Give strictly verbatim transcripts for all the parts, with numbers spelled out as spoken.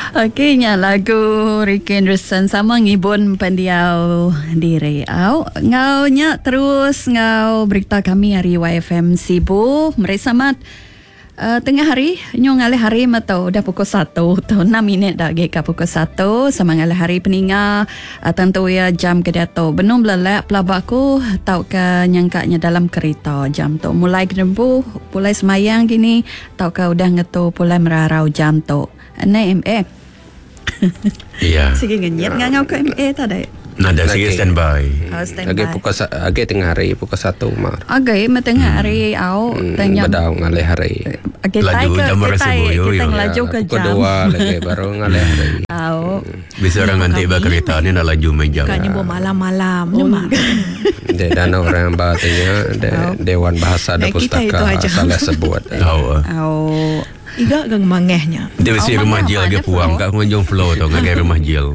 Okey, nya lagu Ricky Anderson sama ngibun pandiau di Riau. Ngau nya terus ngau berita kami hari Y F M Sibu. Mereka mat uh, tengah hari nyong ngalih hari matau dah pukul satu tu enam minit dah ke pukul satu sama ngalih hari peninga uh, tentu ya jam kedato benung belak pelabaku tau ke nyangkanya dalam kereta jam tu mulai kedempu mulai semayang gini tau ke udah ngetu mulai merarau jam tu Nai M A. Iya. Sige ngenyet ngau ngau ke M A tadi. Nada sige standby. Oh, standby. Agak pukul agak tengah hari pukul satu mar. Agak matengah hari au tanya. Badau ngalih hari. Kita Laju jam berapa kita yo yo. laju ke Pukul jam. dua lagi baru ngalih hari. Au. Bisa orang nanti ba kereta ni dah laju meja. Bukannya bawa malam-malam Oh, Mar. Dia dan orang bahasanya Dewan Bahasa dan Nah, kita itu Pustaka aja. salah sebut. Tahu. Au. Iga gang mangehnya. Dia mesti Oh, rumah mana- jil mana ke puang flow? kat kunjung flow tu ngagai rumah jil.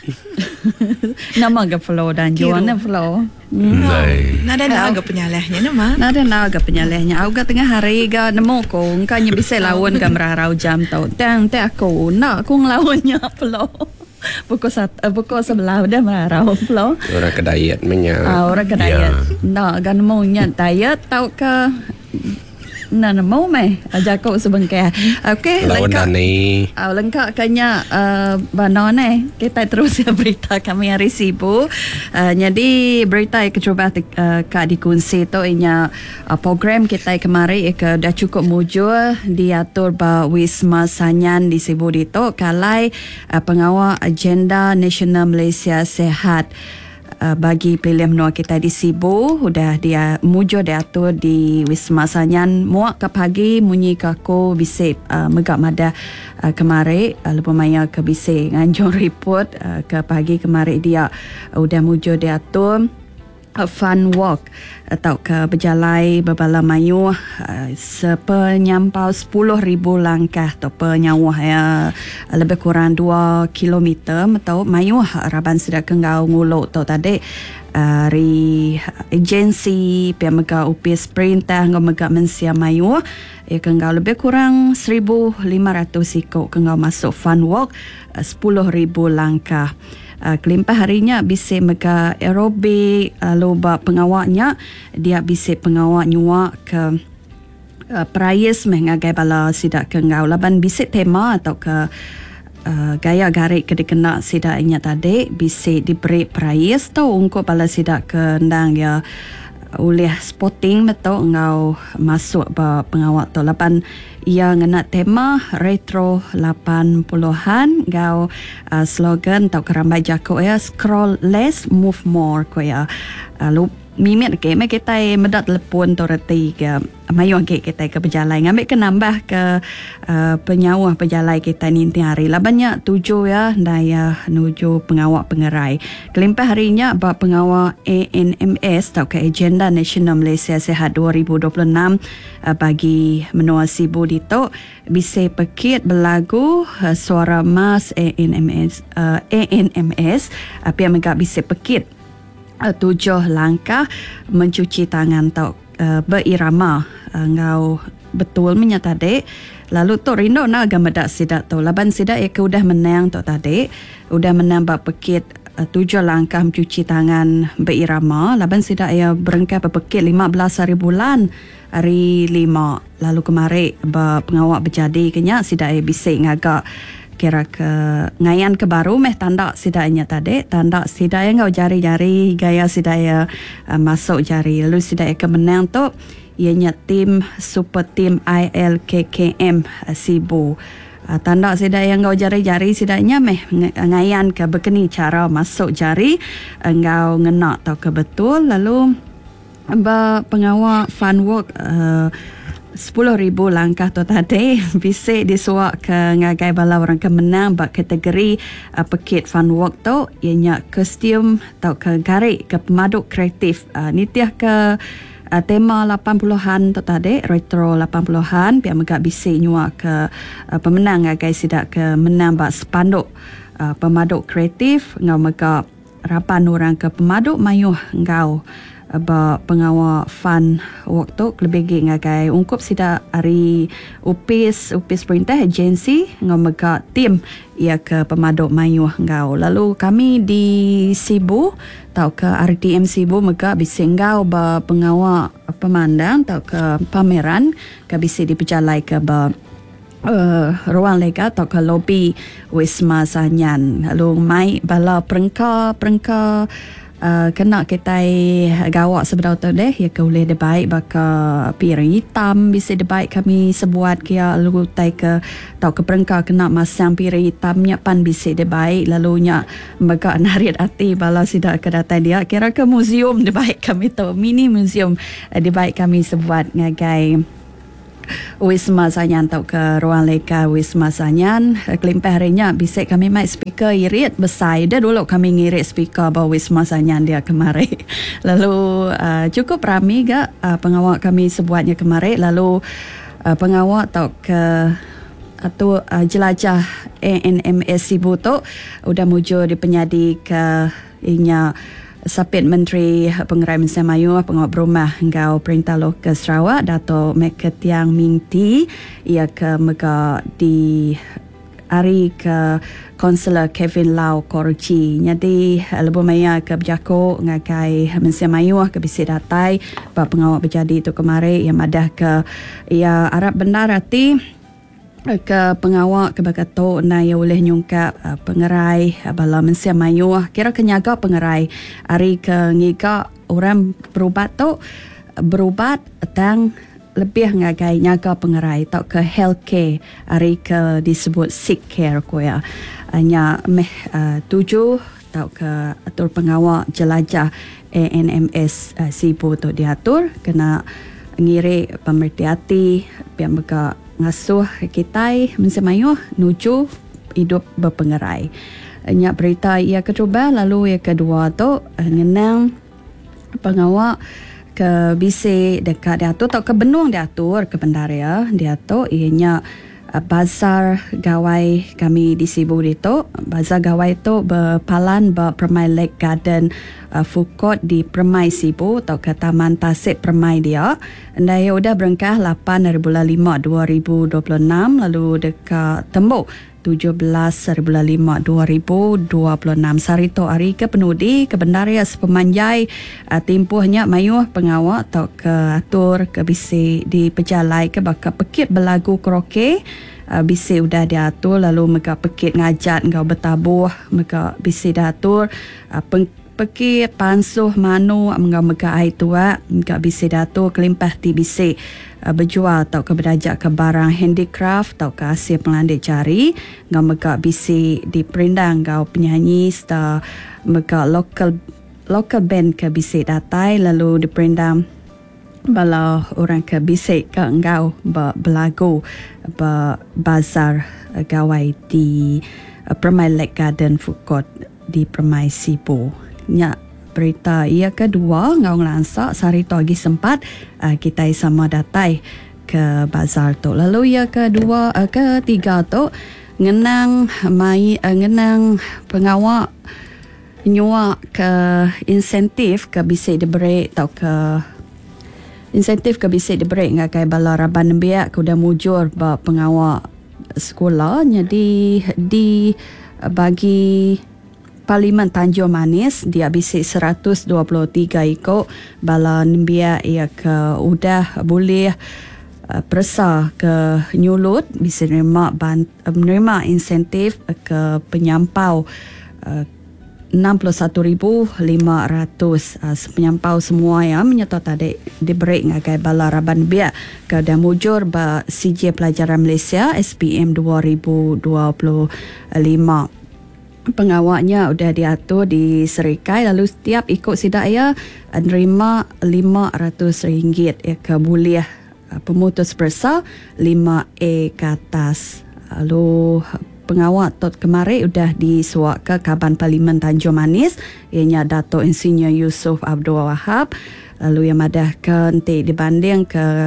Nama ke flow dan jual na flow. Lai. Nada na agak penyalahnya nama. Nada na ga penyalahnya. Au ga tengah hari ga nemu ko ngkanya bisa lawan ga merarau jam tau. Tang te aku nak aku ngelawannya flow. Pukul satu, pukul sebelah udah merarau flow. Orang kedayat menya. Ah, orang ke diet. Ya. Nak ga nemu nya diet tau ke na nemu meh aja kau sebengkeh. Okey, Lawan lengkap. Dani. Uh, lengkap kanya uh, banone kita terus berita kami hari Sibu. Uh, jadi berita yang cuba uh, kak dikunci tu inya uh, program kita kemarin ke dah cukup mujur diatur ba Wisma Sanyan di Sibu dito kalai uh, pengawal agenda Nasional Malaysia Sehat. Uh, bagi pilihan menua kita di Sibu sudah dia mujur diatur di Wisma Sanyan muak ke pagi munyi kaku bisip uh, megak mada uh, kemari uh, lepas maya ke bisip nganjung report uh, ke pagi kemari dia uh, sudah mujur diatur uh, fun walk atau ke berjalai berbala mayu uh, sepenyampau sepuluh ribu langkah atau penyawah ya lebih kurang dua kilometer atau mayu raban sudah kenggau nguluk tau tadi uh, ri agensi pihak mega U P S perintah ngau mega mensia mayu ya kenggau lebih kurang seribu lima ratus ikut kenggau masuk fun walk uh, sepuluh ribu langkah. Uh, kelimpah harinya bisa mega aerobik uh, loba pengawaknya dia bisa pengawak nyuak ke uh, prize mengagai bala sidak ke ngau laban bisa tema atau ke uh, gaya garik ke dikena sidak ingat tadi bisa diberi prize tau untuk bala sidak ke ndang ya oleh sporting betul ngau masuk ba pengawak tu lapan ia ngena tema retro lapan puluhan ngau uh, slogan tau kerambai jako ya scroll less move more ko ya uh, lu mimit ke me kita medat lepun tu reti ke mayu ke kita ke berjalan ngambil ke nambah ke uh, penyawah berjalan kita ni hari lah banyak tujuh ya daya nuju pengawak pengerai kelimpah harinya ba pengawak A N M S atau ke Agenda Nasional Malaysia Sehat dua ribu dua puluh enam uh, bagi menua Sibu dito bisa pekit berlagu uh, suara mas A N M S uh, A N M S apa yang mereka bisa pekit uh, tujuh langkah mencuci tangan tau uh, berirama uh, ngau betul menyata dek lalu tu rindo na agak medak sidak tu laban sidak ya ke udah menang tu tadi udah menambah pekit uh, tujuh langkah mencuci tangan beirama laban sidak ya berengkap pekit lima belas hari bulan hari lima lalu kemarin ba pengawak berjadi kenya sidak ya bisik ngagak kira ke ngayan ke baru meh tanda sidaknya tadi tanda sidak ya ngau jari-jari gaya sidak ya uh, masuk jari lalu sidak ya ke menang tu ianya tim super tim I L K K M uh, Sibu uh, tanda sidak yang ngau jari-jari sidaknya meh ngayan ke begini cara masuk jari uh, ngau ngena tau ke betul lalu ba pengawal fun walk uh, sepuluh ribu langkah tu tadi bisa disuak ke ngagai bala orang kemenang bak kategori uh, pekit fun walk tu ianya kostum atau ke garik ke pemaduk kreatif uh, nitiah ke uh, tema lapan puluhan tu tadi retro lapan puluhan pihak megak bisa nyuak ke uh, pemenang ngagai sidak ke menang bak sepanduk uh, pemaduk kreatif ngau megak rapan orang ke pemaduk mayuh ngau ba pengawal fan waktu lebih gi ngagai ungkup sida ari upis upis perintah agensi ngomega tim ia ke pemadok mayuh ngau. Lalu kami di Sibu tau ke R T M Sibu mega bisenggau ba pengawal pemandang tau ke pameran ke bisi diperjalai ke ba Uh, ruang lega atau ke lobi Wisma Sanyan. Lalu mai bala perengka perengka uh, kena kita gawak sebenar tu deh ya ke boleh debaik baka piring hitam bisa debaik kami sebuat kia lalu tai ke tau ke perengka kena masang piring hitamnya pan bisa debaik lalu nya mega narit hati bala sidak ke datang dia kira ke museum debaik kami tu mini museum uh, debaik kami sebuat ngagai Wisma Sanyan tau ke ruang leka Wisma Sanyan. Kelimpah harinya bisa kami mai speaker irit besar. Dah dulu kami ngirit speaker bahawa Wisma Sanyan dia kemari. Lalu uh, cukup ramai gak uh, pengawal kami sebuatnya kemari. Lalu uh, pengawal tau ke atau uh, jelajah A N M S Sibu tu udah muncul di penyadi ke inya Sapit Menteri Pengerai Malaysia Melayu Pengawal Berumah Ngau Perintah Lokal Sarawak Dato' Meketiang Mingti ia ke mega di hari ke Konselor Kevin Lau Korci. Jadi lebih maya ke berjaku ngakai Malaysia Melayu ke bisi datai ba pengawal berjadi tu kemari yang madah ke ia Arab Bendar hati ke pengawal ke bakato na ia boleh nyungkap uh, pengerai uh, bala Malaysia Melayu kira kenyaga pengerai hari ke ngiga orang berubat tu berubat tang lebih ngagai nyaga pengerai tau ke healthcare hari ke disebut sick care ko ya hanya meh uh, tujuh tau ke atur pengawal jelajah A N M S uh, Sibu tu diatur kena ngiri pemerhati hati biar mereka ngasuh kita Malaysia Melayu nuju hidup berpengerai. Nyak berita ia kedua lalu yang kedua tu ngenang pengawal ke bisi dekat diatur atau ke benung diatur ke bendaria diatur ianya bazar gawai kami di Sibu itu. Bazar gawai itu berpalan ber Permai Lake Garden uh, food court di Permai Sibu atau ke Taman Tasik Permai dia. Dia sudah berengkah lapan bulan lima dua ribu dua puluh enam lalu dekat Tembok tujuh belas bulan lima dua ribu dua puluh enam. Sari tu hari ke penudi ke bendaria sepemanjai uh, timpuhnya mayuh pengawal atau ke atur ke bisi di pejalai ke bakal pekit berlagu karaoke uh, bisi udah diatur lalu mereka pekit ngajat engkau bertabuh mereka bisi diatur uh, peng pekit pansuh manu engkau mereka air tua engkau bisi diatur kelimpah ti bisi uh, berjual atau ke berdajak ke barang handicraft atau ke hasil pelandik cari engkau mereka bisi di perindang engkau penyanyi serta mereka local local band ke bisi datai lalu di perindang bala orang ke bisik ke engkau berlagu bazar gawai di Permai Lake Garden Food Court di Permai Sibu. Nya berita ia kedua ngau ngelansak sehari tu lagi sempat uh, kita sama datai ke bazar tu. Lalu ia kedua uh, ketiga tu ngenang mai uh, ngenang pengawal nyuak ke insentif ke bisik diberi atau ke insentif ke bisik diberi ngakai bala raban biak ke udah mujur ba pengawal sekolah jadi di bagi Parlimen Tanjung Manis dia bisik seratus dua puluh tiga ikut bala biak ia ke udah boleh uh, persa ke nyulut bisa menerima bant, menerima insentif ke penyampau uh, enam puluh satu ribu lima ratus uh, penyampau semua yang menyerta tadi diberi ngagai bala raban biak ke dan mujur ba C J Pelajaran Malaysia S P M dua ribu dua puluh lima. Pengawalnya sudah diatur di Serikai lalu setiap ikut sidak ia menerima lima ratus ringgit ya ke boleh pemutus persa lima A ke atas. Lalu pengawal tot kemari sudah disuak ke Kaban Parlimen Tanjung Manis ianya Dato' Insinyur Yusof Abdul Wahab lalu yang madah ke nanti dibanding ke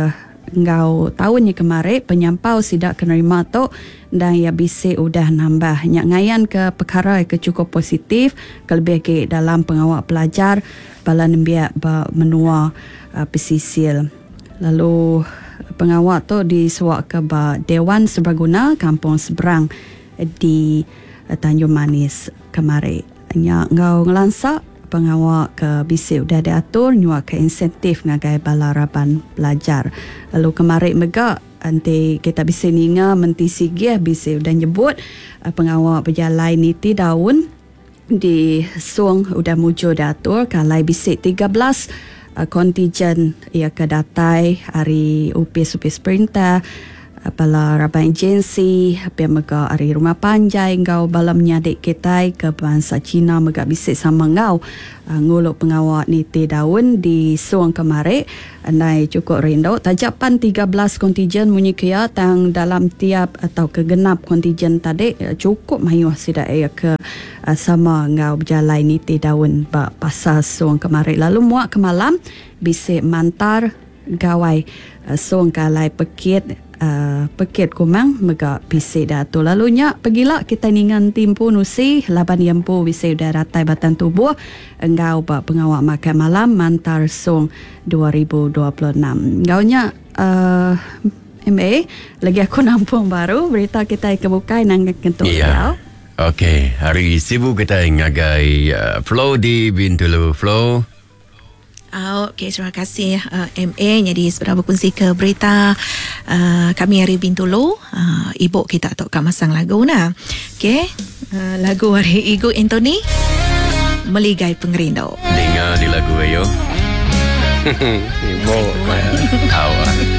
ngau tahunnya kemarin penyampau sidak kenerima tu dan ia bisik udah nambah nyak ngayan ke perkara ke cukup positif kelebih ke dalam pengawal pelajar bala nembiak menua uh, pesisil. Lalu pengawal tu disuak ke ba Dewan Serbaguna Kampung Seberang di uh, Tanjung Manis kemarin. Nyak ngau ngelansak pengawal ke bisik udah diatur nyuak ke insentif ngagai bala raban pelajar. Lalu kemarin megak nanti kita bisa ninga menti sigih bisa udah nyebut uh, pengawal berjalan niti daun di Suang udah muncul datur kalai bisik tiga belas uh, kontijen ia kedatai hari upis upis perintah bala raban agensi apa mega hari rumah panjai ngau bala menyadik kita ke bangsa Cina mega bisik sama ngau uh, nguluk pengawal niti daun di Suang kemarin andai cukup rindu tajapan tiga belas kontijen munyi kia tang dalam tiap atau kegenap kontijen tadi uh, cukup mayuh sidak ia ke uh, sama ngau berjalan niti daun ba pasal Suang kemarin. Lalu muak ke malam bisik mantar gawai uh, Suang kalai pekit Uh, pekit kumang mega bisik dah tu. Lalunya pergilah kita ningan timpu nusi laban yempu bisik dah ratai batan tubuh engau ba pengawal makan malam Mantar Song dua ribu dua puluh enam. Engaunya uh, M A lagi aku nampung baru berita kita kebukai nang kentuk Ya. Okey, hari sibuk kita ngagai uh, Flow di Bintulu Flow. Oh, okay, terima kasih uh, M A. Jadi sudah berkongsi ke berita uh, kami hari Bintulu. Uh, ibu kita tok kat masang lagu na. Okay, uh, lagu hari Igu Anthony Meligai Pengerindu. Dengar di lagu ayo. Ibu. Tahu.